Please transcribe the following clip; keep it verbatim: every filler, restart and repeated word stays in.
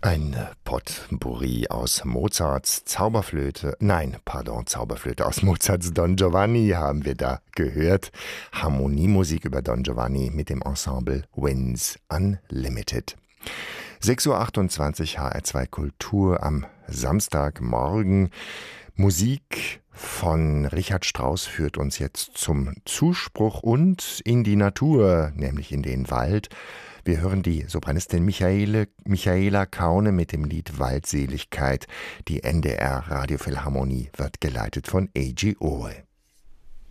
Ein Potpourri aus Mozarts Zauberflöte, nein, pardon, Zauberflöte aus Mozarts Don Giovanni haben wir da gehört. Harmoniemusik über Don Giovanni mit dem Ensemble Winds Unlimited. sechs Uhr achtundzwanzig H R zwei Kultur am Samstagmorgen. Musik von Richard Strauss führt uns jetzt zum Zuspruch und in die Natur, nämlich in den Wald. Wir hören die Sopranistin Michaele, Michaela Kaune mit dem Lied Waldseligkeit. Die N D R Radiophilharmonie wird geleitet von A G Owe.